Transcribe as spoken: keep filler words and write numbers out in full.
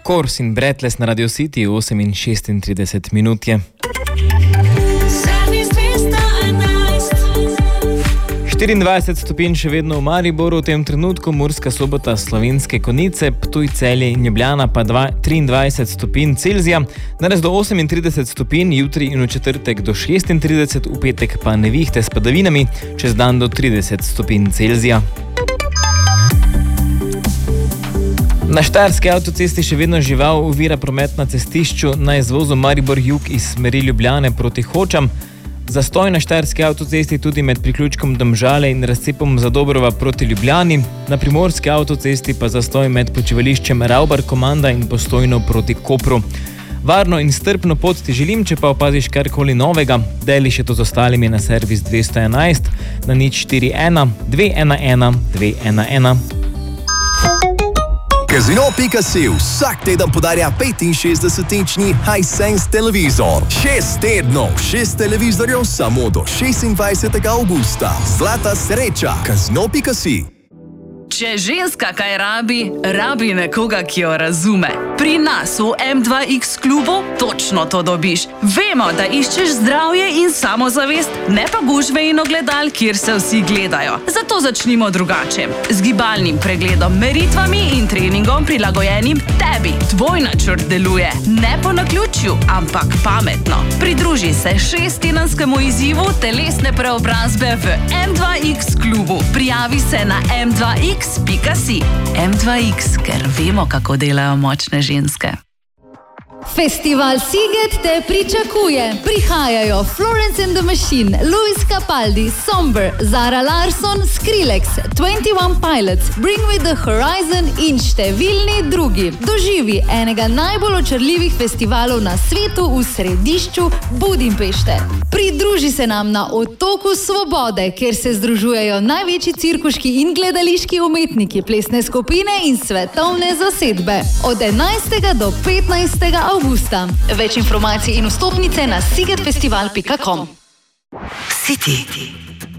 Kors in Breathless na Radio City, osem in šestintrideset minut je. štiriindvajset stopinj še vedno v Mariboru, v tem trenutku Murska Sobota, Slovenske Konjice, Ptuj, Celje in Ljubljana pa triindvajset stopinj Celzija, danes do osemintrideset stopinj, jutri in v četrtek do šestintrideset, v petek pa nevihte s padavinami, čez dan do trideset stopinj Celzija. Na Štajerski avtocesti še vedno žival ovira promet na cestišču na izvozu Maribor-Jug iz smeri Ljubljane proti Hočam. Zastoj na Štajerski avtocesti tudi med priključkom Domžale in razcepom Zadobrova proti Ljubljani, na Primorski avtocesti pa zastoj med počivališčem Ravbar Komanda in Postojno proti Kopru. Varno in strpno pot ti želim, če pa opaziš karkoli novega, deli še to z ostalimi na servis dvesto enajst, na nič štiri ena dve ena ena dve ena ena. Casino pika si vsak teden podarja petinšestdesetinčni Hisense televizor. Šest tednov, šest televizorjev samo do šestindvajsetega avgusta. Zlata sreča. Casino pika si. Če ženska kaj rabi, rabi nekoga, ki jo razume. Pri nas v em dva iks klubu točno to dobiš. Vemo, da iščeš zdravje in samozavest, ne pa gužve in ogledal, kjer se vsi gledajo. Zato začnimo drugače. Z gibalnim pregledom, meritvami in treningom prilagojenim tebi. Tvoj načrt deluje. Ne po naključju, ampak pametno. Pridruži se šesttedenskemu izzivu telesne preobrazbe v em dva iks klubu. Prijavi se na em dva iks pika si. em dva iks, ker vemo, kako delajo močne ženske. Festival Sziget te pričakuje. Prihajajo Florence and the Machine, Luis Capaldi, Somber, Zara Larsson, Skrillex, Twenty One Pilots, Bring Me The Horizon in številni drugi. Doživi enega najbolj očarljivih festivalov na svetu v središču Budimpešte. Pridruži se nam na Otoku Svobode, kjer se združujejo največji cirkuški in gledališki umetniki, plesne skupine in svetovne zasedbe. Od enajstega do petnajstega avgusta. Več informacij in vstopnice na szigetfestival pika com. City.